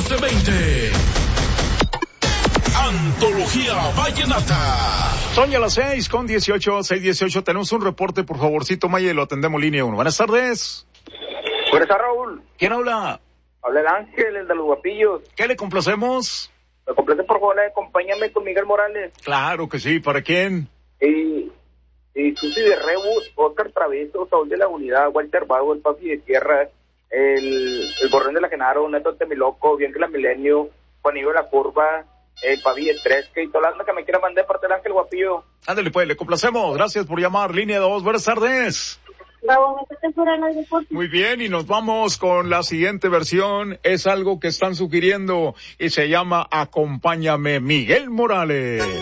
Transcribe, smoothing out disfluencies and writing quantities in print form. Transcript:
de 20. Antología Vallenata. Son ya las 6:18. Tenemos un reporte, por favorcito, Maya, y lo atendemos línea 1. Buenas tardes. Buenas tardes, Raúl. ¿Quién habla? Habla el Ángel, el de los guapillos. ¿Qué le complacemos? Me complace, por favor, acompáñame con Miguel Morales. Claro que sí. ¿Para quién? Susi de Rebus, Oscar Traveso, Saúl de la Unidad, Walter Vago, el Papi de Tierra, el Gorrón de la Genaro, Neto Temiloco, Bianca la Milenio, Juanillo de la Curva, el Pavi de Tresque y toda la banda que me quiera mandar parte del Ángel Guapillo. Ándale pues, le complacemos. Gracias por llamar. Línea 2. Buenas tardes. Muy bien, y nos vamos con la siguiente versión. Es algo que están sugiriendo y se llama Acompáñame, Miguel Morales.